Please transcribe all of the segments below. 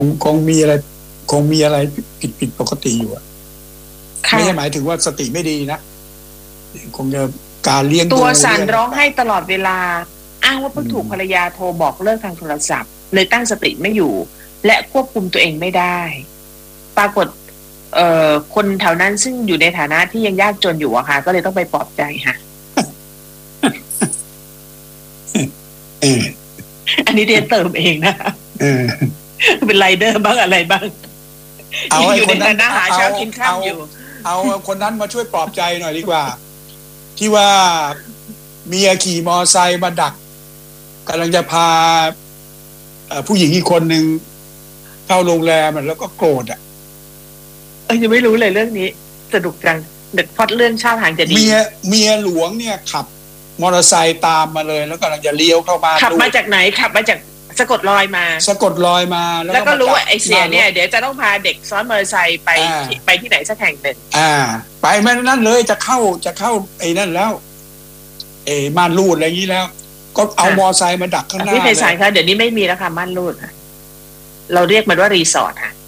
คงมีอะไรผิดปกติอยู่อะไม่ใช่หมายถึงว่าสติไม่ดีนะคงจะการเลี้ยงตัวสั่นร้องไห้ตลอดเวลาอ้างว่าเพิ่งถูกภรรยาโทรบอกเลิกทางโทรศัพท์เลยตั้งสติไม่อยู่และควบคุมตัวเองไม่ได้ปรากฏคนแถวนั้นซึ่งอยู่ในฐานะที่ยังยากจนอยู่อะค่ะก็เลยต้องไปปลอบใจค่ะอันนี้เรียนเติมเองนะเป็นไรเดอร์บ้างอะไรบ้างเอาอยู่ในฐานะหาเช้ากินข้าวอยู่เอาคนนั้นมาช่วยปลอบใจหน่อยดีกว่าที่ว่าเมียขี่มอไซค์มาดักกำลังจะพาผู้หญิงอีกคนหนึ่งเข้าโรงแรมแล้วก็โกรธยังไม่รู้เลยเรื่องนี้สนุกจังเด็กพอดเรื่องชาติทางจะดีเมียหลวงเนี่ยขับมอเตอร์ไซค์ตามมาเลยแล้วกำลังจะเลี้ยวเข้ามาขับมาจากไหนขับมาจากสะกดรอยมาแล้วก็รู้ว่าไอ้เสียเนี่ยเดี๋ยวจะต้องพาเด็กซ้อนมอเตอร์ไซค์ไปที่ไหนสักแห่งหนึ่งไปแม่นั่นเลยจะเข้าไอ้นั่นแล้วม่านรูดอะไรอย่างนี้แล้วก็เอามอไซค์มาดักข้างหน้าพี่ไพศาลคะเดี๋ยวนี้ไม่มีแล้วค่ะม่านรูดเราเรียกมันว่ารีสอร์ทค่ะ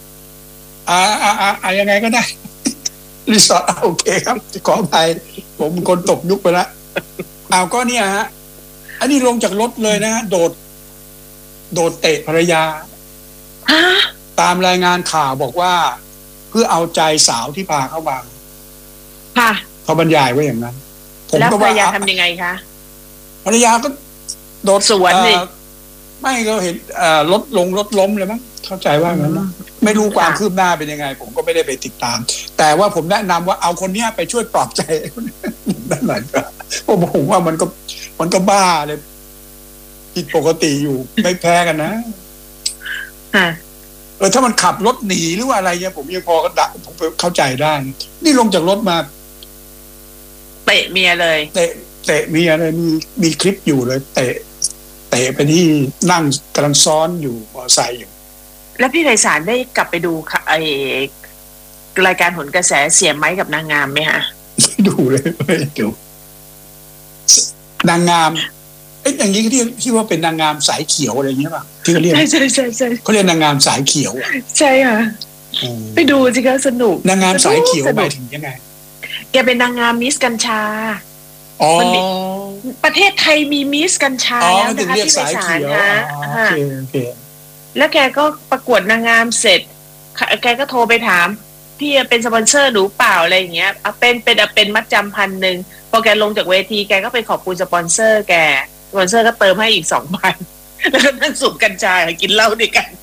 ยังไงก็ได้รีสอร์ทโอเคครับขออภัยผมคนตกยุคไปแล้วก็เนี่ยฮะอันนี้ลงจากรถเลยนะฮะโดดเตะภรรยาตามรายงานข่าวบอกว่าเพื่อเอาใจสาวที่พาเข้ามาค่ะเขาบรรยายไว้อย่างนั้นแล้วภรรยาทำยังไงคะภรรยาก็โดดสวนเลยไม่ก็เห็นรถล้มเลยมั้งเข้าใจว่างั้นนะไม่รู้ความคืบหน้าเป็นยังไงผมก็ไม่ได้ไปติดตามแต่ว่าผมแนะนำว่าเอาคนนี้ไปช่วยปลอบใจนั่นแหละผมว่ามันก็บ้าเลยผิดปกติอยู่ไม่แพ้กันนะถ้ามันขับรถหนีหรือว่าอะไรเนี่ยผมยังพอก็ผมเข้าใจได้นี่ลงจากรถมาเตะเมียเลยเตะเมียเลยมีคลิปอยู่เลยเตะไปที่นั่งกำลังซ้อนอยู่มอไซค์อยู่แล้วพี่ไพศาลได้กลับไปดูรายการโหนกระแสเสียไม้กับนางงามไหมฮะไม่ดูเลยไม่ดูนางงามอย่างนี้ที่ว่าเป็นนางงามสายเขียวอะไรอย่างเงี้ยป่ะที่เขาเรียกใช่เขาเรียกนางงามสายเขียวใช่ค่ะไปดูสิคะสนุกนางงามสายเขียวหมายถึงยังไงแกเป็นนางงามมิสกัญชาประเทศไทยมีมิสกัญชาแล้วนะคะที่ไพศาลนะแล้วแกก็ประกวดนางงามเสร็จแกก็โทรไปถามพี่เป็นสปอนเซอร์หรือเปล่าอะไรอย่างเงี้ยเป็นมัดจำ1,000พอแกลงจากเวทีแกก็ไปขอบคุณสปอนเซอร์แกสปอนเซอร์ก็เติมให้อีก2,000แล้วก็นั่งสูบกัญชากินเหล้าด้วยกัน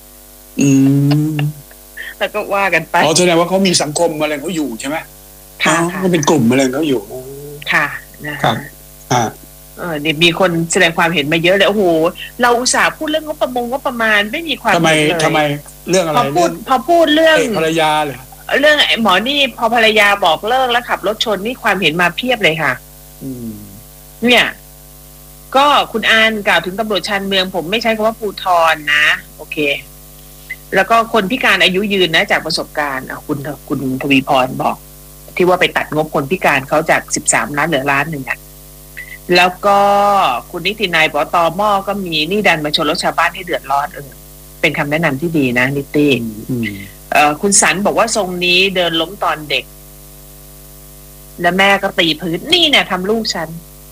แล้วก็ว่ากันไปแสดงว่าเขามีสังคมอะไรเขาอยู่ใช่ไหมเขาเป็นกลุ่มอะไรเขาอยู่ค่ะนะครับเนี่ยมีคนแสดงความเห็นมาเยอะเลยโอ้โหเราอุตส่าห์พูดเรื่องงบประมาณไม่มีความทำไมเรื่องอะไรพอพูดเรื่องภรรยาเลยเรื่องหมอนี่พอภรรยาบอกเลิกแล้วขับรถชนนี่ความเห็นมาเพียบเลยค่ะเนี่ยก็คุณอานกล่าวถึงตำรวจชานเมืองผมไม่ใช้คำว่าภูธรนะโอเคแล้วก็คนพิการอายุยืนนะจากประสบการณ์คุณทวีพรบอกที่ว่าไปตัดงบคนพิการเขาจาก13 ล้านเหลือ1 ล้านแล้วก็คุณนิตินัยบอกตม.ก็มีนี่ดันมาชนรถชาวบ้านให้เดือดร้อนเป็นคำแนะนำที่ดีนะนิติคุณสันบอกว่าทรงนี้เดินล้มตอนเด็กแล้วแม่ก็ตีพื้นนี่เนี่ยทำลูกฉัน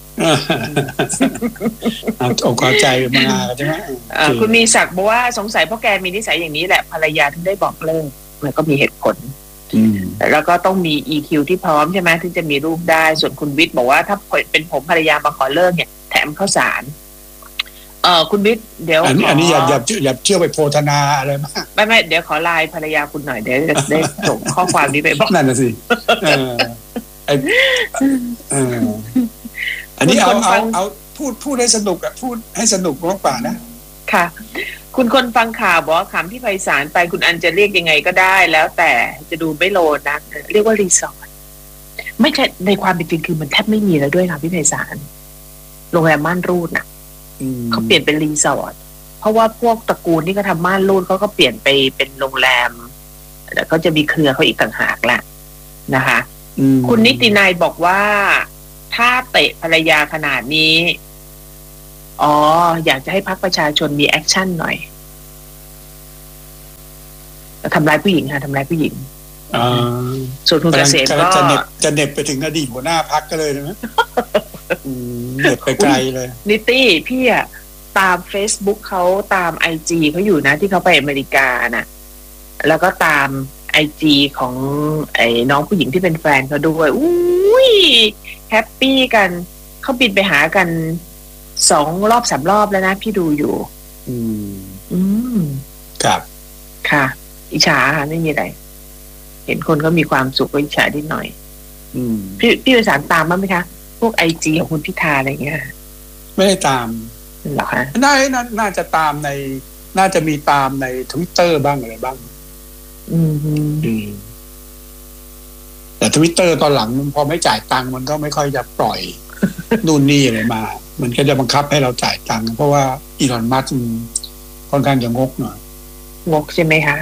เอาความใจมาใช่ไหมคุณมีศักดิ์บอกว่าสงสัยเพราะแกมีนิสัยอย่างนี้แหละภรรยาถึงได้บอกเลิกแล้วก็มีเหตุผลแล้วก็ต้องมี EQ ที่พร้อมใช่ไหมถึงจะมีลูกได้ส่วนคุณวิทย์บอกว่าถ้าเป็นผมภรรยามาขอเลิกเนี่ยแถมข้าวสารคุณวิทย์เดี๋ยวอันนี้อย่าเชื่อไปโพธนาอะไรมากไม่เดี๋ยวขอไลน์ภรรยาคุณหน่อยเดี๋ยวได้ส่งข้อความนี้ไปบอกนั่นน่ะสิอันนี้เอาพูดให้สนุกพูดให้สนุกมากกว่านะค่ะคุณคนฟังข่าวบอกว่าคำที่ไพศาลไปคุณอันจะเรียกยังไงก็ได้แล้วแต่จะดูไม่โลนนะเรียกว่ารีสอร์ทไม่ใช่ในความเป็นจริงคือมันแทบไม่มีแล้วด้วยค่ะพี่ไพศาลโรงแรมม่านรูดน่ะเขาเปลี่ยนเป็นรีสอร์ทเพราะว่าพวกตระกูลที่เขาทำม่านรูดเขาก็เปลี่ยนไปเป็นโรงแรมแล้วก็จะมีเครือเขาอีกต่างหากแหละนะคะคุณนิตินัยบอกว่าถ้าเตะภรรยาขนาดนี้อยากจะให้พรรคประชาชนมีแอคชั่นหน่อยทำร้ายผู้หญิงค่ะทำร้ายผู้หญิงอ่าส่วนคุณเกษมก็จะเน็บไปถึงอดีตหัวหน้าพรรคก็เลยนะเน็บไปไกลเลยนิตี้พี่อะตาม Facebook เขาตาม IG เขาอยู่นะที่เขาไปอเมริกาน่ะแล้วก็ตาม IG ของไอ้น้องผู้หญิงที่เป็นแฟนเขาด้วยอุ้ยแฮปปี้กันเขาบินไปหากัน2 รอบ 3 รอบแล้วนะพี่ดูอยู่ครับค่ะอิจฉาค่ะไม่มีอะไรเห็นคนก็มีความสุขก็อิจฉานิดหน่อยพี่ไปสารตามบ้างไหมคะพวก IG ของคุณพิธาอะไรเงี้ยไม่ได้ตามเหรอคะน่าจะตามในน่าจะมีตามใน Twitter บ้างอะไรบ้างแต่ Twitter ตอนหลังพอไม่จ่ายตังค์มันก็ไม่ค่อยจะปล่อยนู่นนี่อะไรมามันก็จะบังคับให้เราจ่ายตังค์เพราะว่าอีลอนมัสก์ค่อนข้างจะงกหน่อยงกใช่ไหมคะ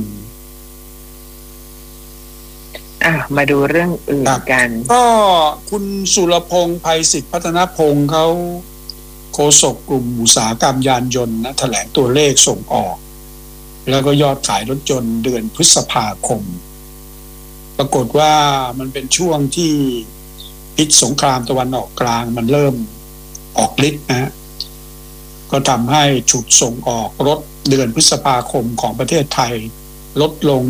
มาดูเรื่องอื่นกันก็คุณสุรพงษ์ไพศิษฐ์พัฒนพงษ์เขาโฆษกกลุ่มอุตสาหกรรมยานยนต์นะแถลงตัวเลขส่งออกแล้วก็ยอดขายรถยนต์เดือนพฤษภาคมปรากฏว่ามันเป็นช่วงที่พิษสงครามตะวันออกกลางมันเริ่มออกฤทธิ์นะก็ทำให้ฉุดส่งออกรถเดือนพฤษภาคมของประเทศไทยลดลง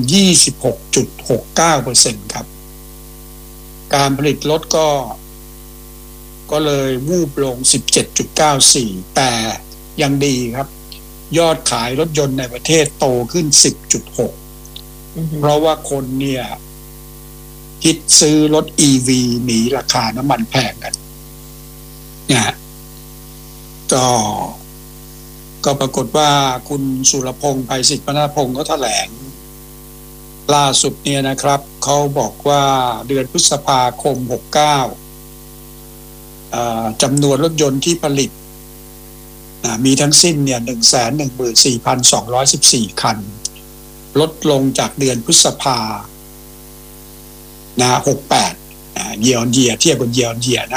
26.69% ครับการผลิตรถก็เลยวูบลง 17.94 แต่ยังดีครับยอดขายรถยนต์ในประเทศโตขึ้น 10.6 เพราะว่าคนเนี่ยคิดซื้อรถ EV หนีราคาน้ำมันแพงกันนะก็ปรากฏว่าคุณสุรพงษ์ไพศิษฐ์พัฒนพงษ์เขาแถลงล่าสุดเนี่ยนะครับเขาบอกว่าเดือนพฤษภาคม69จำนวนรถยนต์ที่ผลิตมีทั้งสิ้นเนี่ย 114,214 คันลดลงจากเดือนพฤษภา68เยียร์ออนเยียร์เทียบกับเยียร์ออนเยียร์นะ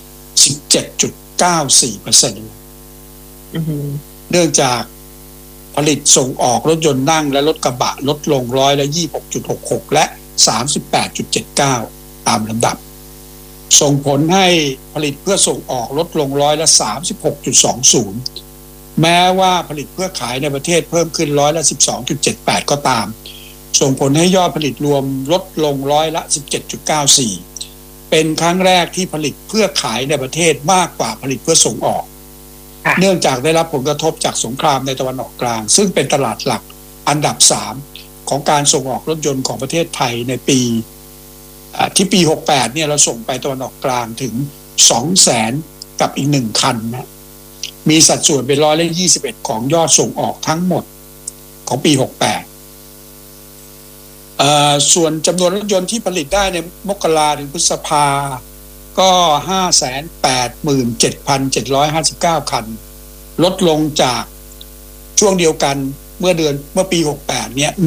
17.94% เนื่องจากผลิตส่งออกรถยนต์นั่งและรถกระบะลดลง26.66% และ 38.79% ตามลำดับส่งผลให้ผลิตเพื่อส่งออกลดลง36.20%แม้ว่าผลิตเพื่อขายในประเทศเพิ่มขึ้น12.78%ก็ตามส่งผลให้ยอดผลิตรวมลดลง17.94%เป็นครั้งแรกที่ผลิตเพื่อขายในประเทศมากกว่าผลิตเพื่อส่งออกเนื่องจากได้รับผลกระทบจากสงครามในตะวันออกกลางซึ่งเป็นตลาดหลักอันดับ3ของการส่งออกรถยนต์ของประเทศไทยในปีที่ปี68เนี่ยเราส่งไปตะวันออกกลางถึง 200,000 กับอีก1คันนะมีสัดส่วนเป็น21%ของยอดส่งออกทั้งหมดของปี68ส่วนจำนวนรถยนต์ที่ผลิตได้ในมกราถึงพฤษภาก็ 587,759 คันลดลงจากช่วงเดียวกันเมื่อปี68เนี่ย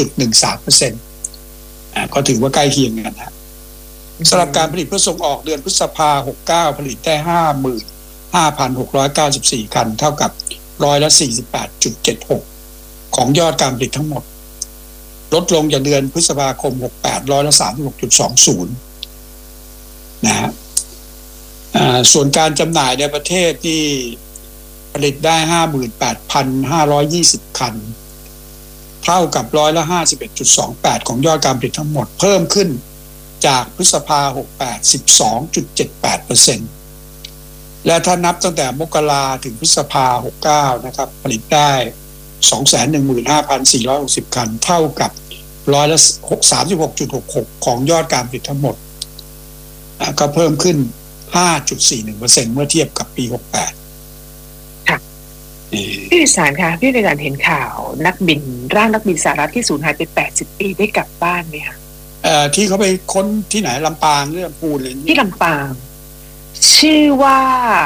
1.13% ก็ถือว่าใกล้เคียงกันนะสำหรับการผลิตเพื่อส่งออกเดือนพฤษภา69ผลิตได้ 55,694 คันเท่ากับ48.76% ของยอดการผลิตทั้งหมดลดลงจากเดือนพฤษภาคม68 36.20% นะฮะส่วนการจำหน่ายในประเทศที่ผลิตได้ 58,520 คันเท่ากับ51.28% ของยอดการผลิตทั้งหมดเพิ่มขึ้นจากพฤษภา68 12.78% และถ้านับตั้งแต่มกราถึงพฤษภา69นะครับผลิตได้ 215,460 คันเท่ากับ36.66% ของยอดการผลิตทั้งหมดก็เพิ่มขึ้น 5.41% เมื่อเทียบกับปี68 ค่ะพี่วิสารคะพี่วิสารเห็นข่าวร่างนักบินสหรัฐที่สูญหายไป80 ปีได้กลับบ้านไหมคะที่เขาไปค้นที่ไหนลำปางหรือลำพูนเลยที่ลำปางชื่อว่า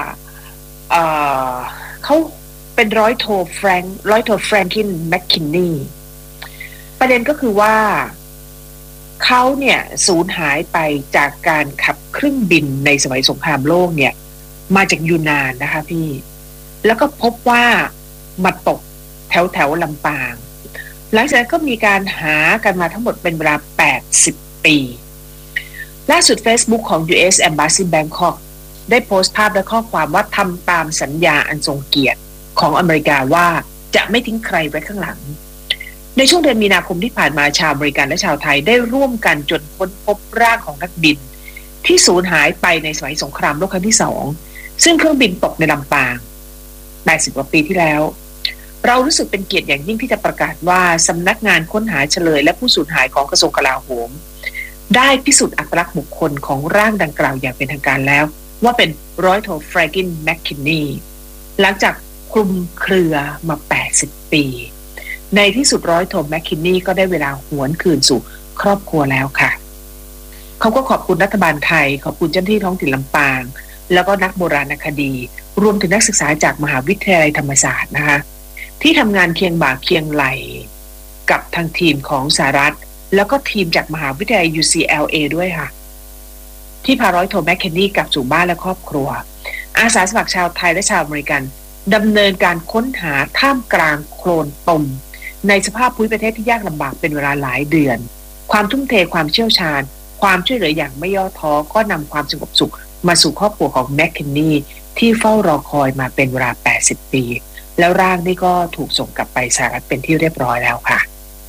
เขาเป็นร้อยโทแฟรงคลินแมคคินนีประเด็นก็คือว่าเขาเนี่ยสูญหายไปจากการขับเครื่องบินในสมัยสงครามโลกเนี่ยมาจากยูนนานนะคะพี่แล้วก็พบว่ามาตกแถวลำปางหลังจากนั้นก็มีการหากันมาทั้งหมดเป็นเวลา80 ปีล่าสุด Facebook ของ US Embassy Bangkok ได้โพสต์ภาพและข้อความว่าทำตามสัญญาอันทรงเกียรติของอเมริกาว่าจะไม่ทิ้งใครไว้ข้างหลังในช่วงเดือนมีนาคมที่ผ่านมาชาวอเมริกันและชาวไทยได้ร่วมกันจนค้นพบร่างของนักบินที่สูญหายไปในสมัยสงครามโลกครั้งที่2ซึ่งเครื่องบินตกในลำปาง80 กว่าปีที่แล้วเรารู้สึกเป็นเกียรติอย่างยิ่งที่จะประกาศว่าสำนักงานค้นหาเฉลยและผู้สูญหายของกระทรวงกลาโหมได้พิสูจน์อัตลักษณ์บุคคลของร่างดังกล่าวอย่างเป็นทางการแล้วว่าเป็นร้อยโทแฟรงกินแมคคินนีหลังจากคลุมเครือมา80 ปีในที่สุดร้อยโทแมคคินนีก็ได้เวลาหวนคืนสู่ครอบครัวแล้วค่ะเขาก็ขอบคุณรัฐบาลไทยขอบคุณเจ้าหน้าที่ท้องถิ่นลำปางแล้วก็นักโบราณคดีรวมถึงนักศึกษาจากมหาวิทยาลัยธรรมศาสตร์นะคะที่ทำงานเคียงบ่าเคียงไหลกับทางทีมของสหรัฐแล้วก็ทีมจากมหาวิทยาลัย UCLA ด้วยค่ะที่พาร้อยโทแมคเคนนี่กลับสู่บ้านและครอบครัวอาสาสมัครชาวไทยและชาวอเมริกันดำเนินการค้นหาท่ามกลางโคลนตมในสภาพภูมิประเทศที่ยากลำบากเป็นเวลาหลายเดือนความทุ่มเทความเชี่ยวชาญความช่วยเหลืออย่างไม่ย่อท้อก็นำความสงบสุขมาสู่ครอบครัวของแมคเคนนี่ที่เฝ้ารอคอยมาเป็นเวลา80 ปีแล้วร่างนี่ก็ถูกส่งกลับไปสหรัฐเป็นที่เรียบร้อยแล้วค่ะ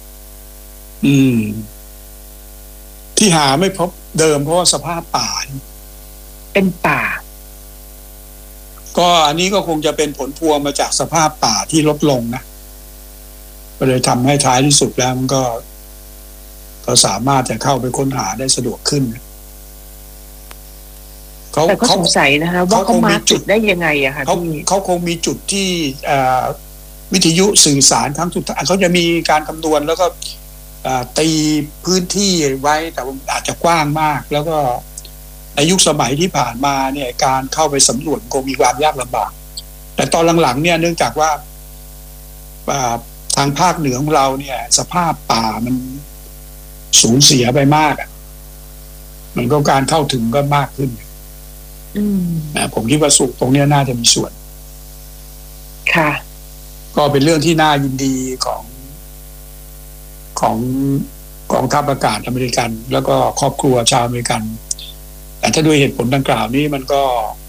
ที่หาไม่พบเดิมเพราะว่าสภาพป่าเป็นป่าก็อันนี้ก็คงจะเป็นผลพวงมาจากสภาพป่าที่ลดลงนะก็เลยทำให้ท้ายที่สุดแล้วมันก็สามารถจะเข้าไปค้นหาได้สะดวกขึ้นแต่ก็สงสัยนะคะว่าเขามาจุดได้ยังไงอะคะเขาคงมีจุดที่วิทยุสื่อสารครั้งสุดท้ายเขาจะมีการคำนวณแล้วก็ตีพื้นที่ไว้แต่อาจจะกว้างมากแล้วก็ในยุคสมัยที่ผ่านมาเนี่ยการเข้าไปสำรวจคงมีความยากลำบากแต่ตอนหลังๆเนี่ยเนื่องจากว่าทางภาคเหนือของเราเนี่ยสภาพป่ามันสูญเสียไปมากมันก็การเข้าถึงก็มากขึ้นผมคิดว่าสุขตรงนี้น่าจะมีส่วนค่ะก็เป็นเรื่องที่น่ายินดีของกองทัพอากาศอเมริกันแล้วก็ครอบครัวชาวอเมริกันแต่ถ้าด้วยเหตุผลดังกล่าวนี้มันก็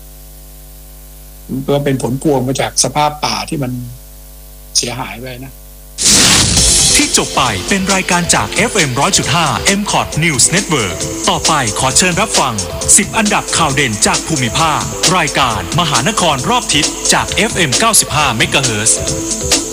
เป็นผลพวงมาจากสภาพป่าที่มันเสียหายไปนะที่จบไปเป็นรายการจาก FM 100.5 MCOT News Network ต่อไปขอเชิญรับฟัง10อันดับข่าวเด่นจากภูมิภาครายการมหานครรอบทิศจาก FM 95 MHz